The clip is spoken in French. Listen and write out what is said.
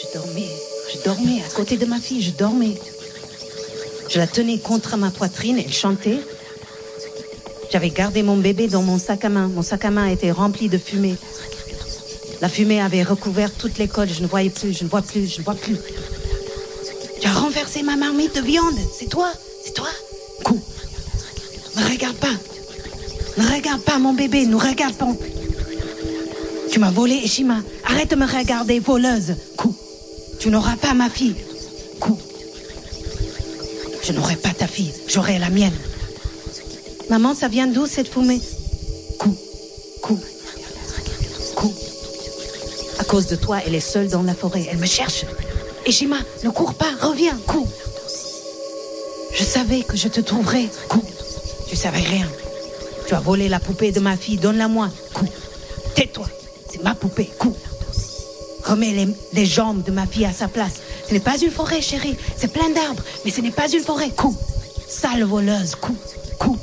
Je dormais à côté de ma fille, je dormais. Je la tenais contre ma poitrine, elle chantait. J'avais gardé mon bébé dans mon sac à main. Mon sac à main était rempli de fumée. La fumée avait recouvert toute l'école. Je ne voyais plus, je ne vois plus. Tu as renversé ma marmite de viande. C'est toi. Coup. Ne regarde pas mon bébé, nous regarde pas. Tu m'as volé, Eshima. Arrête de me regarder, voleuse. Coup. Tu n'auras pas ma fille. Coup. Je n'aurai pas ta fille, j'aurai la mienne. Maman, ça vient d'où cette fumée? Coup. À cause de toi, elle est seule dans la forêt. Elle me cherche. Eshima, ne cours pas, reviens. Coup. Je savais que je te trouverais. Coup. Tu savais rien. Tu as volé la poupée de ma fille, donne-la-moi. Coup. Tais-toi, c'est ma poupée. Coup. Remets les jambes de ma fille à sa place. Ce n'est pas une forêt, chérie. C'est plein d'arbres, mais ce n'est pas une forêt. Coup. Sale voleuse. Coup.